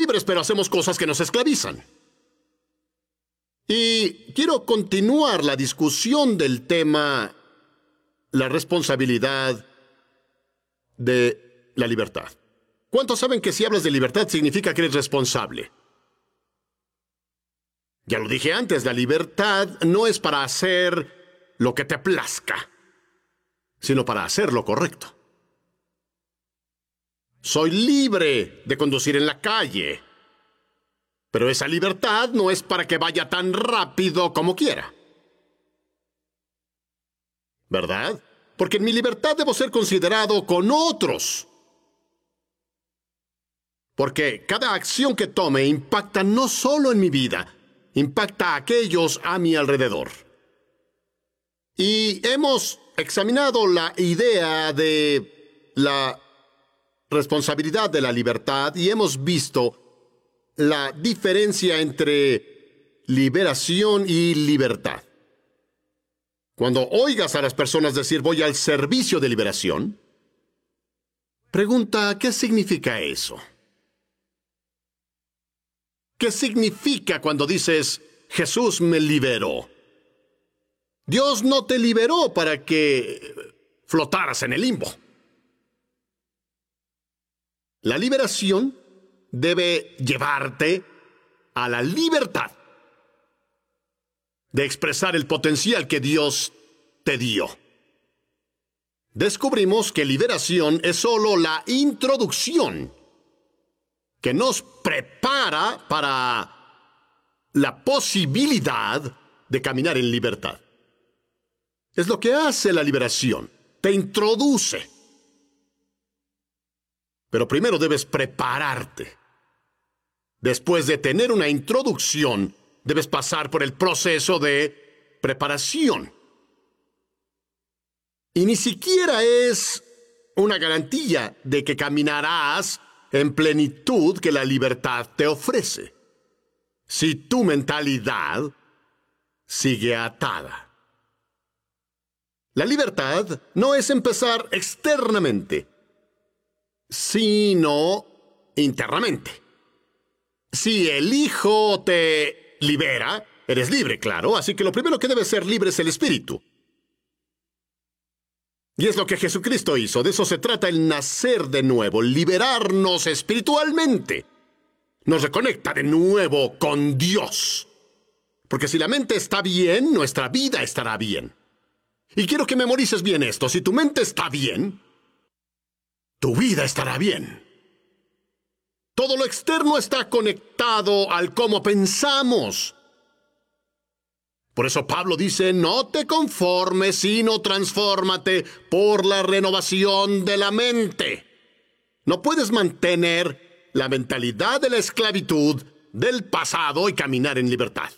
libres, pero hacemos cosas que nos esclavizan. Y quiero continuar la discusión del tema, la responsabilidad de la libertad. ¿Cuántos saben que si hablas de libertad significa que eres responsable? Ya lo dije antes, la libertad no es para hacer lo que te plazca, sino para hacer lo correcto. Soy libre de conducir en la calle, pero esa libertad no es para que vaya tan rápido como quiera. ¿Verdad? Porque en mi libertad debo ser considerado con otros. Porque cada acción que tome impacta no solo en mi vida, impacta a aquellos a mi alrededor. Y hemos examinado la idea de la responsabilidad de la libertad y hemos visto la diferencia entre liberación y libertad. Cuando oigas a las personas decir voy al servicio de liberación, pregunta ¿qué significa eso? ¿Qué significa cuando dices Jesús me liberó? Dios no te liberó para que flotaras en el limbo. La liberación debe llevarte a la libertad de expresar el potencial que Dios te dio. Descubrimos que liberación es solo la introducción que nos prepara para la posibilidad de caminar en libertad. Es lo que hace la liberación, te introduce. Pero primero debes prepararte. Después de tener una introducción, debes pasar por el proceso de preparación. Y ni siquiera es una garantía de que caminarás en plenitud que la libertad te ofrece, si tu mentalidad sigue atada. La libertad no es empezar externamente, sino internamente. Si el Hijo te libera, eres libre, claro, así que lo primero que debe ser libre es el espíritu. Y es lo que Jesucristo hizo. De eso se trata el nacer de nuevo, liberarnos espiritualmente. Nos reconecta de nuevo con Dios. Porque si la mente está bien, nuestra vida estará bien. Y quiero que memorices bien esto. Si tu mente está bien, tu vida estará bien. Todo lo externo está conectado al cómo pensamos. Por eso Pablo dice, no te conformes, sino transfórmate por la renovación de la mente. No puedes mantener la mentalidad de la esclavitud del pasado y caminar en libertad.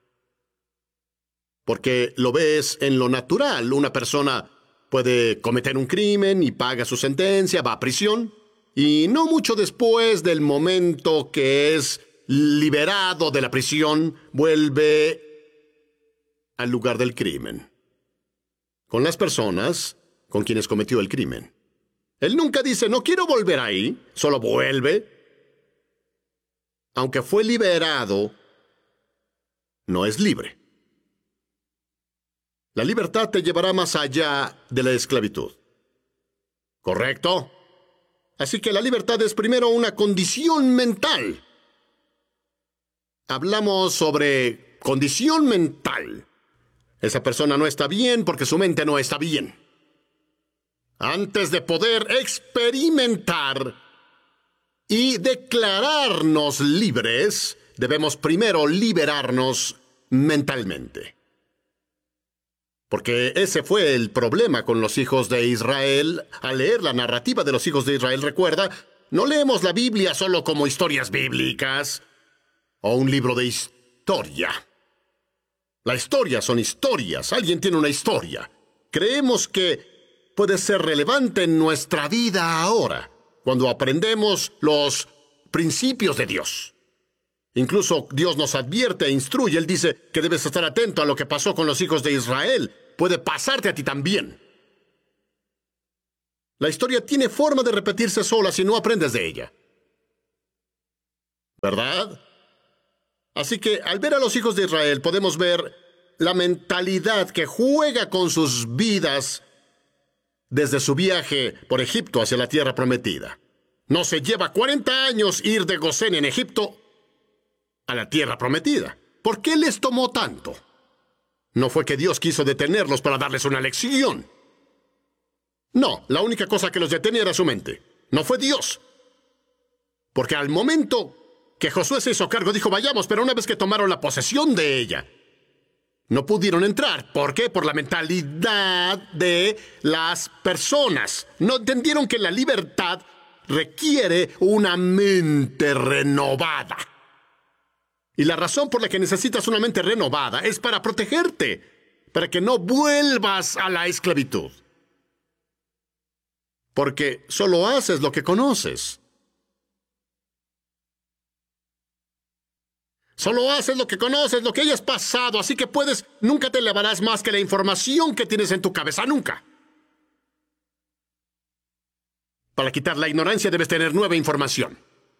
Porque lo ves en lo natural. Una persona puede cometer un crimen y paga su sentencia, va a prisión. Y no mucho después del momento que es liberado de la prisión, vuelve al lugar del crimen, con las personas con quienes cometió el crimen. Él nunca dice, no quiero volver ahí, solo vuelve. Aunque fue liberado, no es libre. La libertad te llevará más allá de la esclavitud. ¿Correcto? Así que la libertad es primero una condición mental. Hablamos sobre condición mental. Esa persona no está bien porque su mente no está bien. Antes de poder experimentar y declararnos libres, debemos primero liberarnos mentalmente. Porque ese fue el problema con los hijos de Israel. Al leer la narrativa de los hijos de Israel, recuerda, no leemos la Biblia solo como historias bíblicas o un libro de historia. La historia son historias. Alguien tiene una historia. Creemos que puede ser relevante en nuestra vida ahora, cuando aprendemos los principios de Dios. Incluso Dios nos advierte e instruye. Él dice que debes estar atento a lo que pasó con los hijos de Israel. Puede pasarte a ti también. La historia tiene forma de repetirse sola si no aprendes de ella. ¿verdad? Así que al ver a los hijos de Israel podemos ver la mentalidad que juega con sus vidas desde su viaje por Egipto hacia la tierra prometida. No se lleva 40 años ir de Gosén en Egipto a la tierra prometida. ¿Por qué les tomó tanto? No fue que Dios quiso detenerlos para darles una lección. No, la única cosa que los detenía era su mente. No fue Dios. Porque al momento que Josué se hizo cargo, dijo, vayamos, pero una vez que tomaron la posesión de ella, no pudieron entrar. ¿Por qué? Por la mentalidad de las personas. No entendieron que la libertad requiere una mente renovada. Y la razón por la que necesitas una mente renovada es para protegerte, para que no vuelvas a la esclavitud. Porque solo haces lo que conoces. Solo haces lo que conoces, lo que hayas pasado, así que nunca te elevarás más que la información que tienes en tu cabeza, nunca. Para quitar la ignorancia debes tener nueva información.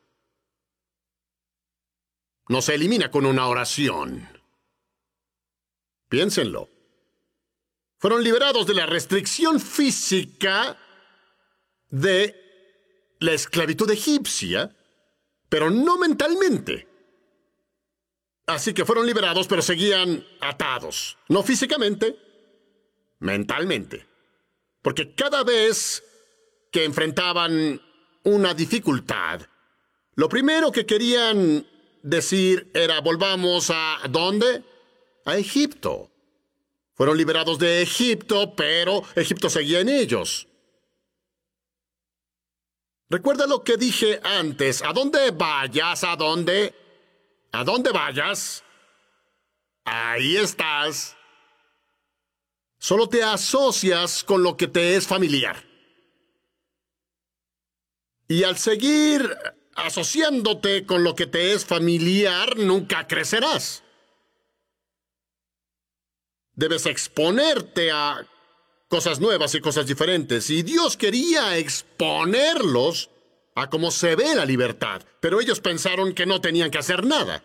No se elimina con una oración. Piénsenlo. Fueron liberados de la restricción física de la esclavitud egipcia, pero no mentalmente. Así que fueron liberados, pero seguían atados. No físicamente, mentalmente. Porque cada vez que enfrentaban una dificultad, lo primero que querían decir era, volvamos a ¿dónde? A Egipto. Fueron liberados de Egipto, pero Egipto seguía en ellos. Recuerda lo que dije antes. ¿A dónde vayas? ¿A dónde? ¿A dónde vayas? Ahí estás. Solo te asocias con lo que te es familiar. Y al seguir asociándote con lo que te es familiar, nunca crecerás. Debes exponerte a cosas nuevas y cosas diferentes. Y Dios quería exponerlos a cómo se ve la libertad, pero ellos pensaron que no tenían que hacer nada.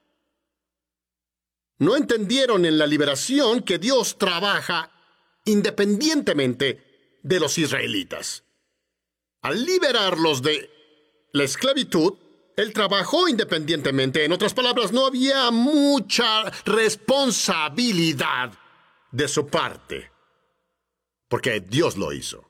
No entendieron en la liberación que Dios trabaja independientemente de los israelitas. Al liberarlos de la esclavitud, Él trabajó independientemente. En otras palabras, no había mucha responsabilidad de su parte, porque Dios lo hizo.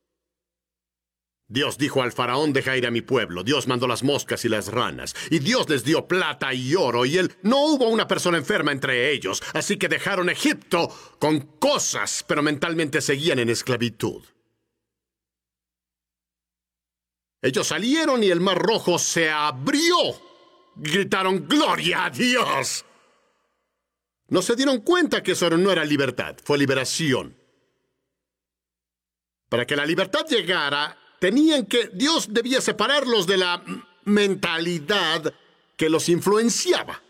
Dios dijo al faraón, deja ir a mi pueblo. Dios mandó las moscas y las ranas. Y Dios les dio plata y oro. Y no hubo una persona enferma entre ellos. Así que dejaron Egipto con cosas, pero mentalmente seguían en esclavitud. Ellos salieron y el Mar Rojo se abrió. Gritaron, ¡Gloria a Dios! No se dieron cuenta que eso no era libertad, fue liberación. Para que la libertad llegara, Dios debía separarlos de la mentalidad que los influenciaba.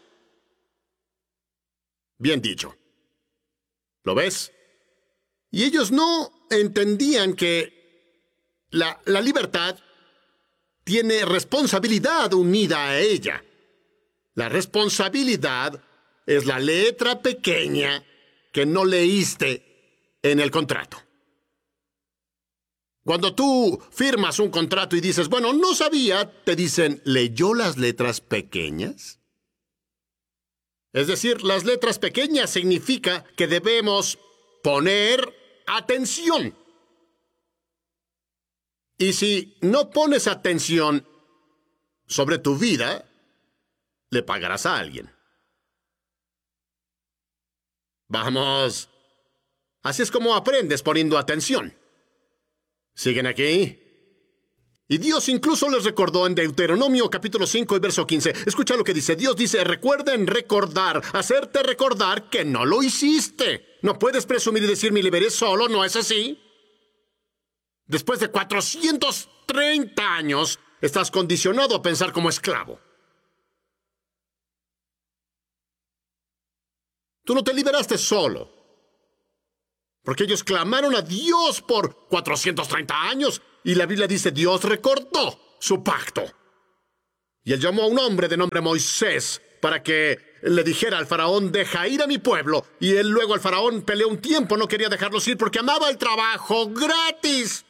Bien dicho. ¿Lo ves? Y ellos no entendían que la libertad tiene responsabilidad unida a ella. La responsabilidad es la letra pequeña que no leíste en el contrato. Cuando tú firmas un contrato y dices, bueno, no sabía, te dicen, ¿leyó las letras pequeñas? Es decir, las letras pequeñas significa que debemos poner atención. Y si no pones atención sobre tu vida, le pagarás a alguien. Vamos. Así es como aprendes poniendo atención. ¿Siguen aquí? Y Dios incluso les recordó en Deuteronomio capítulo 5 y verso 15. Escucha lo que dice. Dios dice, recuerden recordar, hacerte recordar que no lo hiciste. No puedes presumir y decir, me liberé solo, ¿no es así? Después de 430 años, estás condicionado a pensar como esclavo. Tú no te liberaste solo. Porque ellos clamaron a Dios por 430 años. Y la Biblia dice, Dios recordó su pacto. Y él llamó a un hombre de nombre Moisés para que le dijera al faraón: deja ir a mi pueblo. Y él luego al faraón peleó un tiempo, no quería dejarlos ir porque amaba el trabajo gratis.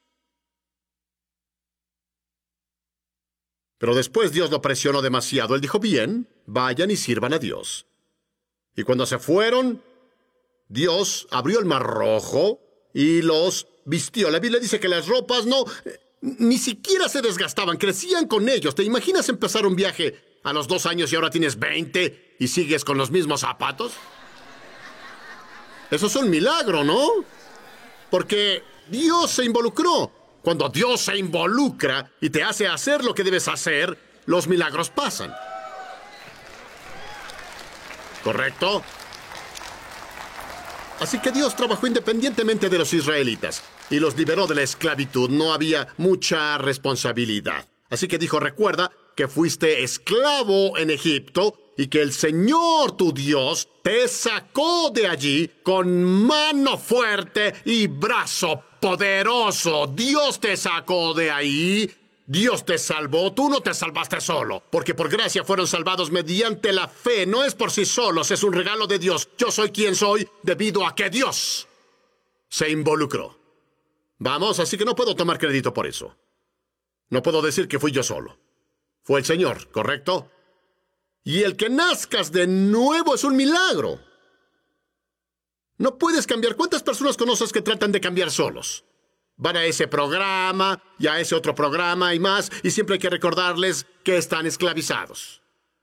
Pero después Dios lo presionó demasiado. Él dijo: bien, vayan y sirvan a Dios. Y cuando se fueron, Dios abrió el mar Rojo y los vistió. La Biblia dice que las ropas ni siquiera se desgastaban, crecían con ellos. ¿Te imaginas empezar un viaje a los 2 años y ahora tienes 20 y sigues con los mismos zapatos? Eso es un milagro, ¿no? Porque Dios se involucró. Cuando Dios se involucra y te hace hacer lo que debes hacer, los milagros pasan. ¿Correcto? Así que Dios trabajó independientemente de los israelitas y los liberó de la esclavitud. No había mucha responsabilidad. Así que dijo: recuerda que fuiste esclavo en Egipto y que el Señor tu Dios te sacó de allí con mano fuerte y brazo poderoso. Dios te sacó de ahí. Dios te salvó. Tú no te salvaste solo, porque por gracia fueron salvados mediante la fe. No es por sí solos, es un regalo de Dios. Yo soy quien soy debido a que Dios se involucró. Vamos, así que no puedo tomar crédito por eso. No puedo decir que fui yo solo. Fue el Señor, ¿correcto? Y el que nazcas de nuevo es un milagro. No puedes cambiar. ¿Cuántas personas conoces que tratan de cambiar solos? Van a ese programa y a ese otro programa y más, y siempre hay que recordarles que están esclavizados.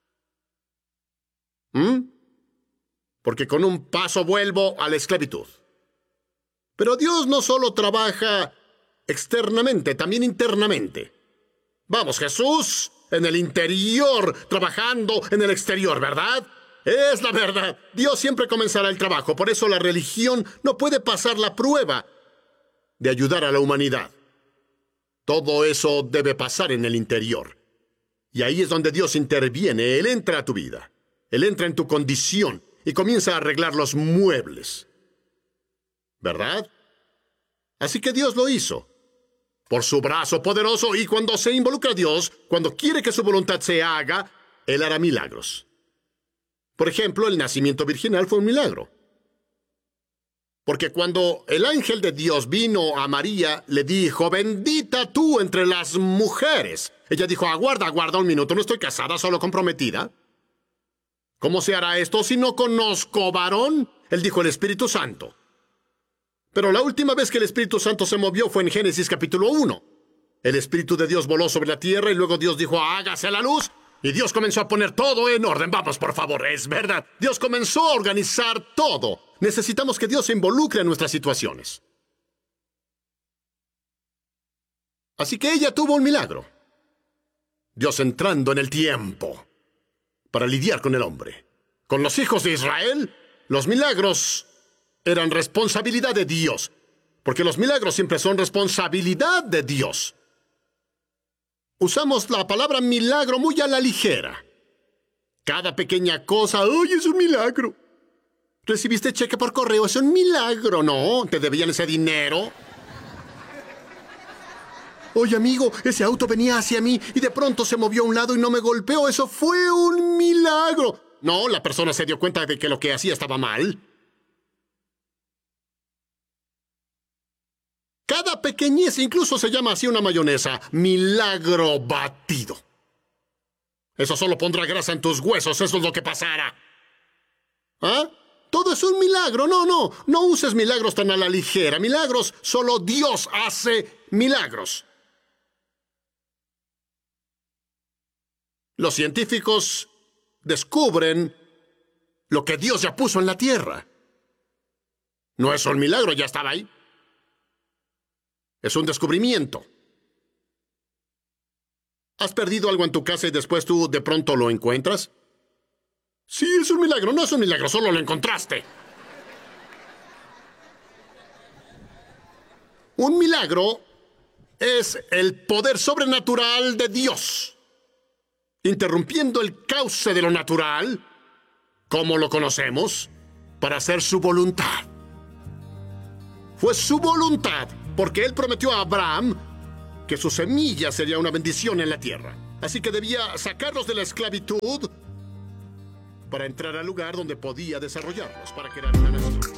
Porque con un paso vuelvo a la esclavitud. Pero Dios no solo trabaja externamente, también internamente. Vamos, Jesús en el interior, trabajando en el exterior, ¿verdad? Es la verdad. Dios siempre comenzará el trabajo. Por eso la religión no puede pasar la prueba de ayudar a la humanidad. Todo eso debe pasar en el interior. Y ahí es donde Dios interviene. Él entra a tu vida. Él entra en tu condición y comienza a arreglar los muebles. ¿Verdad? Así que Dios lo hizo por su brazo poderoso, y cuando se involucra a Dios, cuando quiere que su voluntad se haga, Él hará milagros. Por ejemplo, el nacimiento virginal fue un milagro. Porque cuando el ángel de Dios vino a María, le dijo: bendita tú entre las mujeres. Ella dijo: aguarda un minuto, no estoy casada, solo comprometida. ¿Cómo se hará esto si no conozco varón? Él dijo: el Espíritu Santo. Pero la última vez que el Espíritu Santo se movió fue en Génesis capítulo 1. El Espíritu de Dios voló sobre la tierra y luego Dios dijo: hágase la luz. Y Dios comenzó a poner todo en orden. Vamos, por favor, es verdad. Dios comenzó a organizar todo. Necesitamos que Dios se involucre en nuestras situaciones. Así que ella tuvo un milagro. Dios entrando en el tiempo para lidiar con el hombre. Con los hijos de Israel, los milagros eran responsabilidad de Dios, porque los milagros siempre son responsabilidad de Dios. Usamos la palabra milagro muy a la ligera. Cada pequeña cosa: ¡ay, es un milagro! ¿Recibiste cheque por correo? Es un milagro, ¿no? ¿Te debían ese dinero? Oye, amigo, ese auto venía hacia mí y de pronto se movió a un lado y no me golpeó. Eso fue un milagro. No, la persona se dio cuenta de que lo que hacía estaba mal. Cada pequeñez, incluso se llama así una mayonesa: milagro batido. Eso solo pondrá grasa en tus huesos, eso es lo que pasará. ¿Ah? Todo es un milagro. No uses milagros tan a la ligera. Milagros, solo Dios hace milagros. Los científicos descubren lo que Dios ya puso en la tierra. No es un milagro, ya estaba ahí. Es un descubrimiento. ¿Has perdido algo en tu casa y después tú de pronto lo encuentras? Sí, es un milagro. No es un milagro, solo lo encontraste. Un milagro es el poder sobrenatural de Dios, interrumpiendo el cauce de lo natural, como lo conocemos, para hacer su voluntad. Fue su voluntad, porque Él prometió a Abraham que su semilla sería una bendición en la tierra. Así que debía sacarlos de la esclavitud para entrar al lugar donde podía desarrollarlos, para crear una nación.